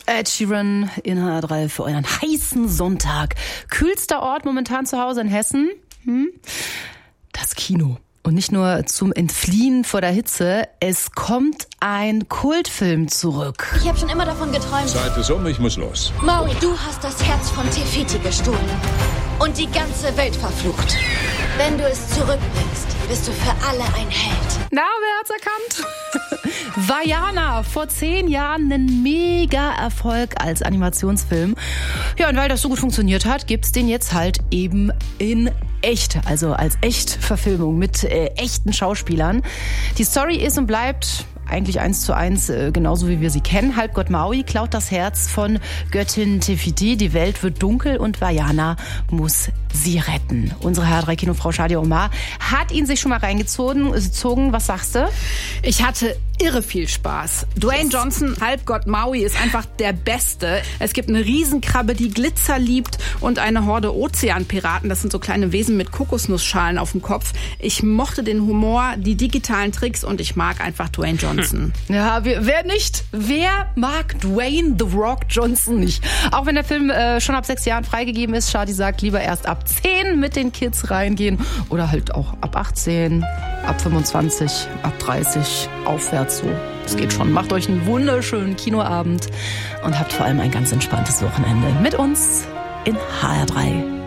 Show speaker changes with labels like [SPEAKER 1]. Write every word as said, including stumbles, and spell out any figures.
[SPEAKER 1] Ed Sheeran in H R drei für euren heißen Sonntag. Kühlster Ort momentan zu Hause in Hessen? Hm? Das Kino. Und nicht nur zum Entfliehen vor der Hitze, es kommt ein Kultfilm zurück.
[SPEAKER 2] Ich habe schon immer davon geträumt.
[SPEAKER 3] Zeit ist um, ich muss los.
[SPEAKER 2] Maui, du hast das Herz von Tefiti gestohlen. Und die ganze Welt verflucht. Wenn du es zurückbringst, bist du für alle ein Held.
[SPEAKER 1] Na, wer hat's erkannt? Vaiana, vor zehn Jahren ein Mega-Erfolg als Animationsfilm. Ja, und weil das so gut funktioniert hat, gibt's den jetzt halt eben in echt, also als Echtverfilmung mit äh, echten Schauspielern. Die Story ist und bleibt eigentlich eins zu eins, äh, genauso wie wir sie kennen. Halbgott Maui klaut das Herz von Göttin Tefiti. Die Welt wird dunkel und Vaiana muss sie retten. Unsere H R drei Kinofrau Shadia Omar hat ihn sich schon mal reingezogen. Gezogen. Was sagst du?
[SPEAKER 4] Ich hatte irre viel Spaß. Dwayne yes. Johnson, Halbgott Maui, ist einfach der Beste. Es gibt eine Riesenkrabbe, die Glitzer liebt und eine Horde Ozeanpiraten. Das sind so kleine Wesen mit Kokosnussschalen auf dem Kopf. Ich mochte den Humor, die digitalen Tricks und ich mag einfach Dwayne Johnson.
[SPEAKER 1] Ja, wer nicht? Wer mag Dwayne The Rock Johnson nicht? Auch wenn der Film äh, schon ab sechs Jahren freigegeben ist, Shadi sagt, lieber erst ab zehn mit den Kids reingehen oder halt auch ab achtzehn, ab fünfundzwanzig, ab dreißig, aufwärts so. Es geht schon. Macht euch einen wunderschönen Kinoabend und habt vor allem ein ganz entspanntes Wochenende mit uns in H R drei.